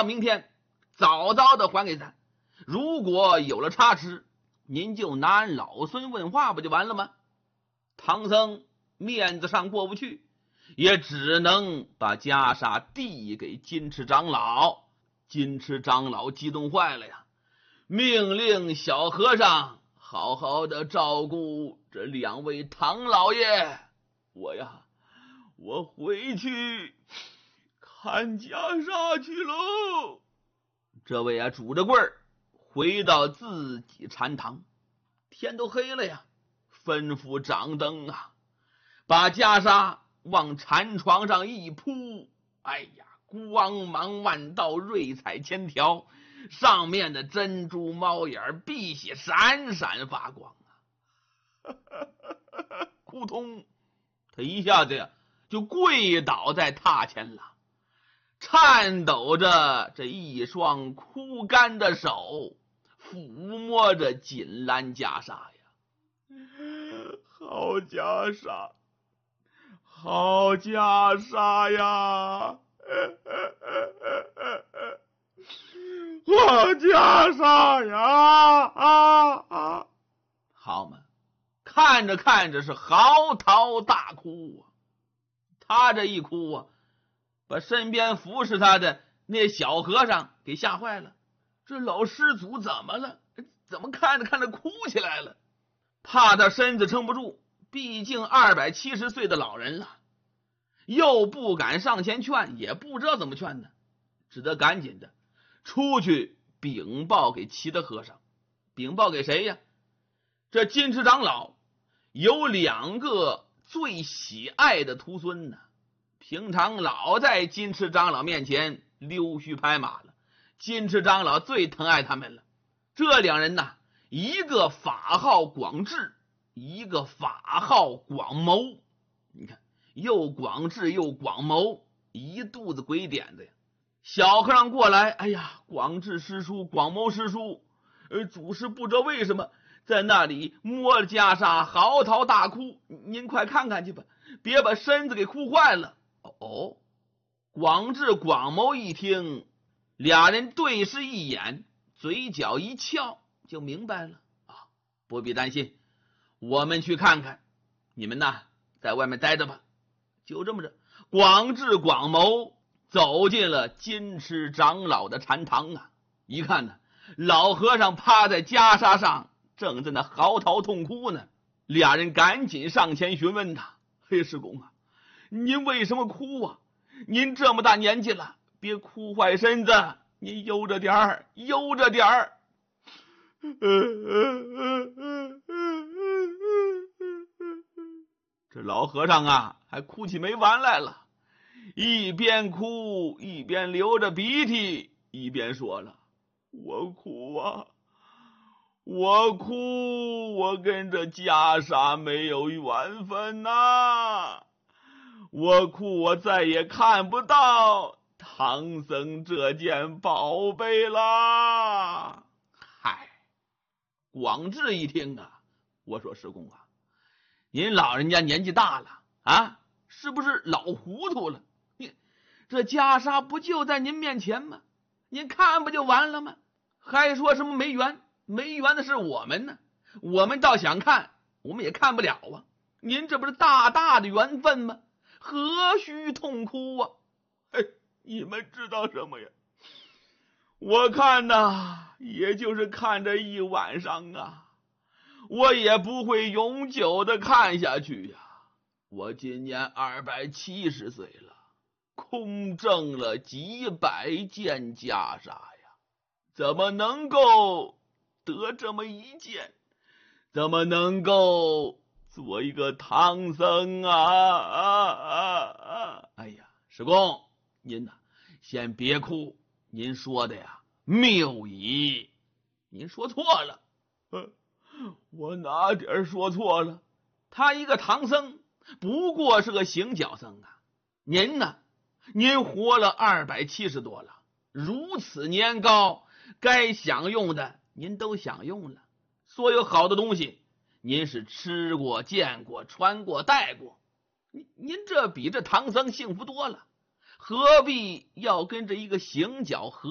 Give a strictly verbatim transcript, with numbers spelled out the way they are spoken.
到明天早早的还给咱。如果有了差池，您就拿俺老孙问话不就完了吗？唐僧面子上过不去，也只能把袈裟递给金翅长老。金翅长老激动坏了呀，命令小和尚好好的照顾这两位唐老爷。我呀，我回去看袈裟去喽。这位啊，拄着棍儿回到自己禅堂，天都黑了呀，吩咐掌灯啊，把袈裟往禅床上一铺。哎呀，光芒万道，瑞彩千条，上面的珍珠猫眼碧血闪闪发光啊！扑通，他一下子呀就跪倒在榻前了，颤抖着这一双枯干的手，抚摸着锦兰袈裟呀。好袈裟，好袈裟呀！好袈裟呀！啊啊！好嘛，看着看着是嚎啕大哭啊！他这一哭啊，把身边服侍他的那小和尚给吓坏了。这老施主怎么了？怎么看着看着哭起来了？怕他身子撑不住，毕竟二百七十岁的老人了，又不敢上前劝，也不知道怎么劝呢，只得赶紧的出去禀报给其他和尚。禀报给谁呀？这金翅长老有两个最喜爱的徒孙呢，平常老在金翅长老面前溜须拍马了，金翅长老最疼爱他们了。这两人呢，一个法号广智，一个法号广谋。你看，又广智又广谋，一肚子鬼点子呀。小和尚过来，哎呀，广智师叔，广谋师叔，呃，祖师不知道为什么在那里摸着袈裟嚎啕大哭，您快看看去吧，别把身子给哭坏了。哦，广智广谋一听，俩人对视一眼，嘴角一翘，就明白了啊，不必担心，我们去看看，你们呐在外面待着吧。就这么着，广智广谋走进了金翅长老的禅堂啊，一看呢，老和尚趴在袈裟上，正在那嚎啕痛哭呢。俩人赶紧上前询问他：“嘿，师公啊，您为什么哭啊？您这么大年纪了，别哭坏身子，您悠着点儿，悠着点儿。”这老和尚啊，还哭起没完来了，一边哭一边流着鼻涕，一边说了：“我哭啊，我哭，我跟这袈裟没有缘分呐！我哭，我再也看不到唐僧这件宝贝啦！”嗨，广智一听啊，我说：“师公啊，您老人家年纪大了啊，是不是老糊涂了？你这袈裟不就在您面前吗？您看不就完了吗？还说什么没缘？没缘的是我们呢，我们倒想看，我们也看不了啊。您这不是大大的缘分吗？何须痛哭啊？嘿，你们知道什么呀？我看呐，也就是看这一晚上啊，我也不会永久的看下去呀。我今年二百七十岁了，空挣了几百件袈裟呀，怎么能够得这么一件？怎么能够做一个唐僧啊啊啊啊！哎呀，师公，您呐，先别哭，您说的呀谬矣，您说错了。呃我哪点说错了？他一个唐僧，不过是个行脚僧啊。您呢？您活了二百七十多了，如此年高，该享用的您都享用了，所有好的东西，您是吃过、见过、穿过、戴过。您您这比这唐僧幸福多了，何必要跟着一个行脚和